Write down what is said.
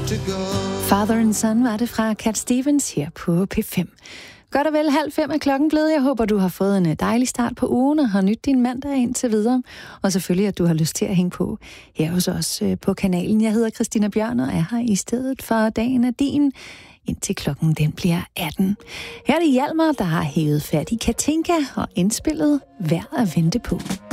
Father and Son var det fra Cat Stevens her på P5. Godt og vel 4:30 er klokken blevet. Jeg håber, du har fået en dejlig start på ugen og har nydt din mandag indtil videre. Og selvfølgelig, at du har lyst til at hænge på her hos os på kanalen. Jeg hedder Christina Bjørn og er her i stedet for Dagen er din, indtil klokken den bliver 18. Her er det Hjalmar, der har hævet fat i Katinka og indspillet Værd at vente på.